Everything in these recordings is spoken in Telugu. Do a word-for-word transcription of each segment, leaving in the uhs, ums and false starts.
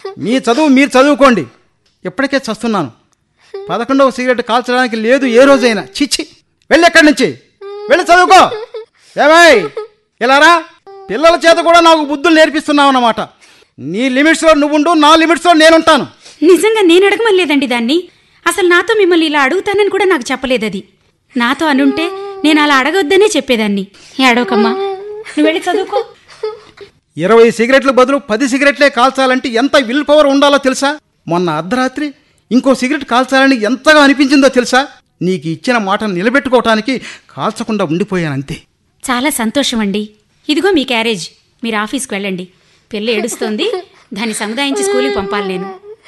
మీ చదువు మీరు చదువుకోండి, ఇప్పటికే చస్తున్నాను. పదకొండవ సిగరెట్ కాల్చడానికి లేదు ఏ రోజైనా. చిచ్చి, వెళ్ళి ఎక్కడి నుంచి వెళ్ళి చదువుకో. ఏమాయ్ ఇలారా, పిల్లల చేత కూడా నాకు బుద్ధులు నేర్పిస్తున్నావు అన్నమాట. నీ లిమిట్స్లో నువ్వుండు, నా లిమిట్స్లో నేనుంటాను. నిజంగా నేను అడగమలేదండి దాన్ని. అసలు నాతో మిమ్మల్ని ఇలా అడుగుతానని కూడా నాకు చెప్పలేదు. అది నాతో అనుంటే నేను అలా అడగొద్దనే చెప్పేదాన్ని. ఏడవకమ్మా, నువ్వు వెళ్ళి చదువుకో. ఇరవై సిగరెట్ల బదులు పది సిగరెట్లే కాల్చాలంటే ఎంత విల్ పవర్ ఉండాలో తెలుసా? మొన్న అర్ధరాత్రి ఇంకో సిగరెట్ కాల్చాలని ఎంతగా అనిపించిందో తెలుసా? నీకు ఇచ్చిన మాటను నిలబెట్టుకోవటానికి కాల్చకుండా ఉండిపోయానంతే. చాలా సంతోషం అండి. ఇదిగో మీ క్యారేజ్, మీరు ఆఫీస్కి వెళ్ళండి. పిల్ల ఏడుస్తోంది, దాన్ని సముదాయించి స్కూల్కి పంపాలి నేను.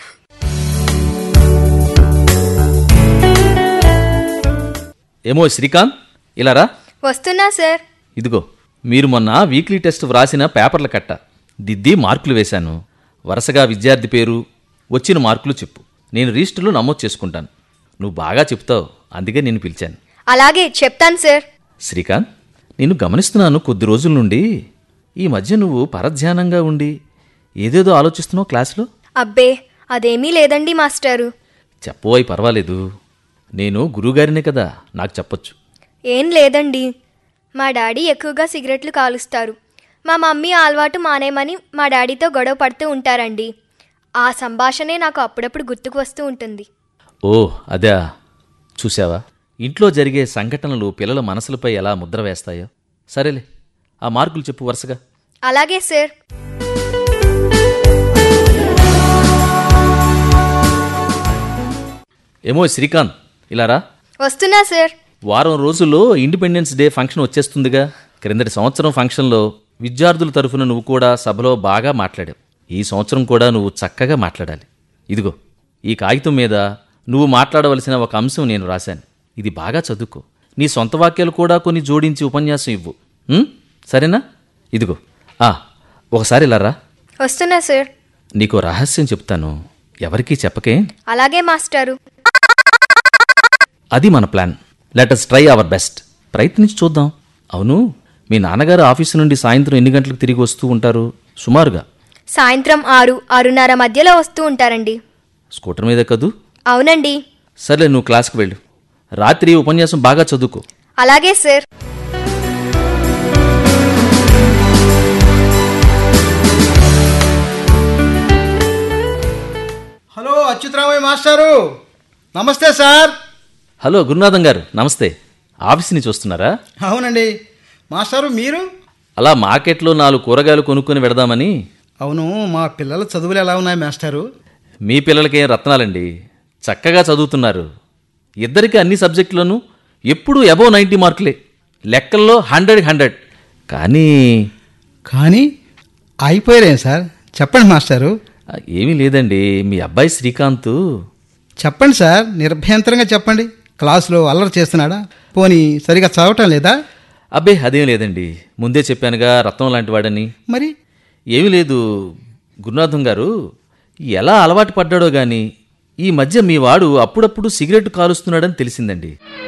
ఏమో శ్రీకాంత్, ఇలా రా. వస్తున్నా సార్. ఇదిగో మీరు మొన్న వీక్లీ టెస్ట్ వ్రాసిన పేపర్ల కట్ట దిద్ది మార్కులు వేశాను. వరుసగా విద్యార్థి పేరు, వచ్చిన మార్కులు చెప్పు. నేను రిజిస్టర్లో నమోదు చేసుకుంటాను. నువ్వు బాగా చెప్తావు, అందుకే నేను పిలిచాను. అలాగే చెప్తాను సార్. శ్రీకాంత్, నేను గమనిస్తున్నాను కొద్ది రోజుల నుండి ఈ మధ్య నువ్వు పరధ్యానంగా ఉండి ఏదేదో ఆలోచిస్తున్నావు క్లాసులో. అబ్బే అదేమీ లేదండి మాస్టారు. చెప్పబోయి పర్వాలేదు, నేను గురువుగారినే కదా, నాకు చెప్పొచ్చు. ఏం లేదండి, మా డాడీ ఎక్కువగా సిగరెట్లు కాలుస్తారు. మా మమ్మీ ఆ అలవాటు మానేమని మా డాడీతో గొడవ పడుతూ ఉంటారండి. ఆ సంభాషణే నాకు అప్పుడప్పుడు గుర్తుకు వస్తూ ఉంటుంది. ఓ అదే, చూసావా ఇంట్లో జరిగే సంఘటనలు పిల్లల మనసులపై ఎలా ముద్ర వేస్తాయో. సరేలే, ఆ మార్కులు చెప్పు వరుసగా. అలాగే సార్. ఏమో శ్రీకాంత్, ఇలా రా. వస్తున్నా సార్. వారం రోజుల్లో ఇండిపెండెన్స్ డే ఫంక్షన్ వచ్చేస్తుందిగా. క్రిందటి సంవత్సరం ఫంక్షన్లో విద్యార్థుల తరఫున నువ్వు కూడా సభలో బాగా మాట్లాడావు. ఈ సంవత్సరం కూడా నువ్వు చక్కగా మాట్లాడాలి. ఇదిగో ఈ కాగితం మీద నువ్వు మాట్లాడవలసిన ఒక అంశం నేను రాశాను. ఇది బాగా చదువుకో. నీ సొంత వాక్యాలు కూడా కొన్ని జోడించి ఉపన్యాసం ఇవ్వు, సరేనా? ఇదిగో ఆ ఒకసారి ఇలా రా. వస్తున్నా సార్. నీకో రహస్యం చెప్తాను, ఎవరికీ చెప్పకే. అలాగే మాస్టారు. అది మన plan. Let us try our best. ప్రయత్నించి చూద్దాం. అవును, మీ నాన్నగారు ఆఫీసు నుండి సాయంత్రం ఎన్ని గంటలకు తిరిగి వస్తూ ఉంటారు సుమారుగా? సాయంత్రం ఆరు ఆరున్నర మధ్యలో వస్తూ ఉంటారండి. స్కూటర్ మీద కదూ? అవునండి. సర్లే, నువ్వు క్లాస్కి వెళ్ళు. రాత్రి ఉపన్యాసం బాగా చదువుకో. అలాగే సార్. హలో అచ్యుతరామయ్య మాస్టారు, నమస్తే సార్. హలో గురునాథం గారు, నమస్తే. ఆఫీస్ నుంచి వస్తున్నారా? అవునండి మాస్టారు. మీరు? అలా మార్కెట్లో నాలుగు కూరగాయలు కొనుక్కొని వెడదామని. అవును, మా పిల్లల చదువులు ఎలా ఉన్నాయి మాస్టారు? మీ పిల్లలకేం రత్నాలండి, చక్కగా చదువుతున్నారు. ఇద్దరికి అన్ని సబ్జెక్టులోనూ ఎప్పుడూ అబోవ్ నైంటీ మార్కులే. లెక్కల్లో హండ్రెడ్ హండ్రెడ్. కానీ కానీ అయిపోయారేం సార్? చెప్పండి మాస్టారు. ఏమీ లేదండి, మీ అబ్బాయి శ్రీకాంత్. చెప్పండి సార్, నిర్భయంతరంగా చెప్పండి. క్లాసులో అల్లరి చేస్తున్నాడా? పోనీ సరిగా చదవటం లేదా? అబ్బే అదేం లేదండి, ముందే చెప్పానుగా రత్నం లాంటి వాడని. మరి ఏమీ లేదు గురునాథం గారు, ఎలా అలవాటు పడ్డాడో గాని ఈ మధ్య మీ వాడు అప్పుడప్పుడు సిగరెట్ కాలుస్తున్నాడని తెలిసిందండి.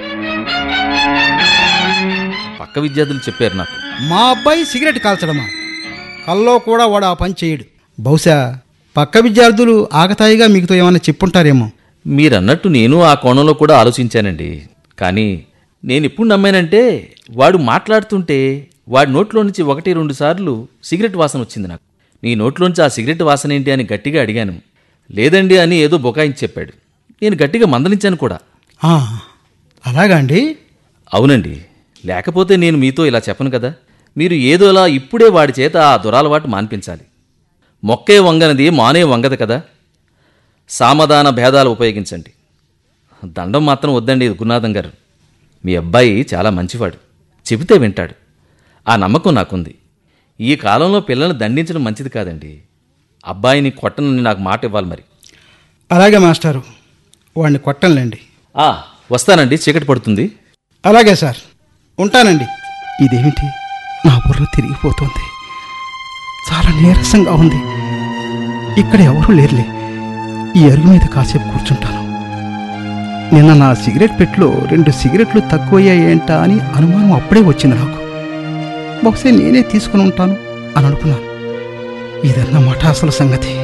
పక్క విద్యార్థులు చెప్పారు నాకు. మా అబ్బాయి సిగరెట్ కాల్చడమా? కల్లో కూడా వాడు ఆ పని చేయడు. బహుశా పక్క విద్యార్థులు ఆగతాయిగా మీకుతో ఏమైనా చెప్పుంటారేమో. మీరన్నట్టు నేను ఆ కోణంలో కూడా ఆలోచించానండి. కానీ నేను ఎప్పుడు నమ్మానంటే, వాడు మాట్లాడుతుంటే వాడి నోట్లో నుంచి ఒకటి రెండు సార్లు సిగరెట్ వాసన వచ్చింది నాకు. నీ నోట్లోంచి ఆ సిగరెట్ వాసన ఏంటి అని గట్టిగా అడిగాను. లేదండి అని ఏదో బొకాయించి చెప్పాడు. నేను గట్టిగా మందలించాను కూడా. అలాగా అండి? అవునండి, లేకపోతే నేను మీతో ఇలా చెప్పను కదా. మీరు ఏదోలా ఇప్పుడే వాడి చేత ఆ దురలవాటు మాన్పించాలి. మొక్కే వంగనది మానే వంగదు కదా. సామధాన భేదాలు ఉపయోగించండి. దండం మాత్రం వద్దండి గురునాథం గారు. మీ అబ్బాయి చాలా మంచివాడు, చెబితే వింటాడు. ఆ నమ్మకం నాకుంది. ఈ కాలంలో పిల్లల్ని దండించడం మంచిది కాదండి. అబ్బాయిని కొట్టనని నాకు మాట ఇవ్వాలి మరి. అలాగే మాస్టారు, వాడిని కొట్టంలేండి. వస్తానండి, చీకటి పడుతుంది. అలాగే సార్, ఉంటానండి. ఇదేమిటి, నా బుర్ర తిరిగిపోతుంది. చాలా నీరసంగా ఉంది. ఇక్కడ ఎవరూ లేరులే. ఈ అరుగు మీద కాసేపు కూర్చుంటాను. నిన్న నా సిగరెట్ పెట్టులో రెండు సిగరెట్లు తక్కువయ్యాయేంటా అని అనుమానం అప్పుడే వచ్చింది నాకు. బహుశా నేనే తీసుకుని ఉంటాను అని అనుకున్నాను. ఇదన్నమాట అసలు సంగతి.